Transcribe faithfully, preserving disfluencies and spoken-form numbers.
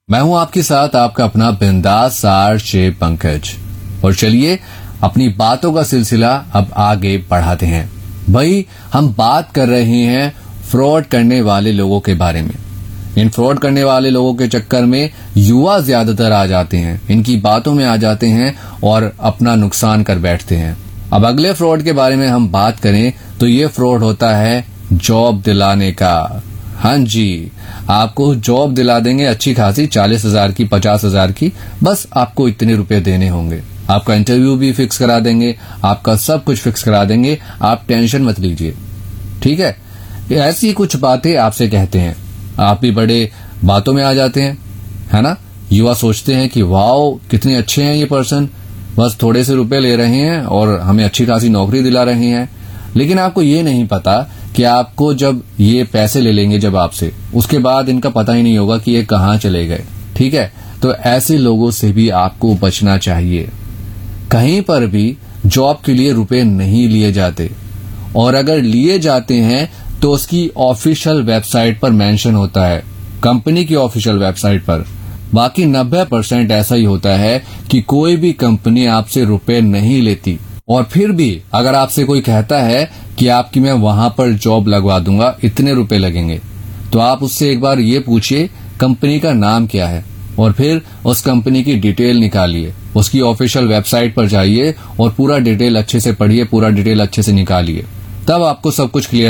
मैं हूं आपके साथ आपका अपना बिंदास आरजे पंकज। और चलिए अपनी बातों का सिलसिला अब आगे बढ़ाते हैं। भाई हम बात कर रहे हैं फ्रॉड करने वाले लोगों के बारे में। इन फ्रॉड करने वाले लोगों के चक्कर में युवा ज्यादातर आ जाते हैं, इनकी बातों में आ जाते हैं और अपना नुकसान कर बैठते हैं। अब अगले फ्रॉड के बारे में हम बात करें तो ये फ्रॉड होता है जॉब दिलाने का। हाँ जी, आपको जॉब दिला देंगे अच्छी खासी, चालीस हजार की, पचास हजार की, बस आपको इतने रुपए देने होंगे। आपका इंटरव्यू भी फिक्स करा देंगे, आपका सब कुछ फिक्स करा देंगे, आप टेंशन मत लीजिए। ठीक है, ऐसी कुछ बातें आपसे कहते हैं, आप भी बड़े बातों में आ जाते हैं, है ना। युवा सोचते हैं कि वाओ कितने अच्छे हैं ये पर्सन, बस थोड़े से रुपए ले रहे हैं और हमें अच्छी खासी नौकरी दिला रहे हैं। लेकिन आपको ये नहीं पता कि आपको जब ये पैसे ले लेंगे जब आपसे, उसके बाद इनका पता ही नहीं होगा कि ये कहाँ चले गए। ठीक है, तो ऐसे लोगों से भी आपको बचना चाहिए। कहीं पर भी जॉब के लिए रुपए नहीं लिए जाते, और अगर लिए जाते हैं तो उसकी ऑफिशियल वेबसाइट पर मेंशन होता है, कंपनी की ऑफिशियल वेबसाइट पर। बाकी नब्बे परसेंट ऐसा ही होता है कि कोई भी कंपनी आपसे रुपए नहीं लेती। और फिर भी अगर आपसे कोई कहता है कि आपकी मैं वहां पर जॉब लगवा दूंगा, इतने रुपए लगेंगे, तो आप उससे एक बार ये पूछिए कंपनी का नाम क्या है, और फिर उस कंपनी की डिटेल निकालिए, उसकी ऑफिशियल वेबसाइट पर जाइए और पूरा डिटेल अच्छे से पढ़िए, पूरा डिटेल अच्छे से निकालिए, तब आपको सब कुछ क्लियर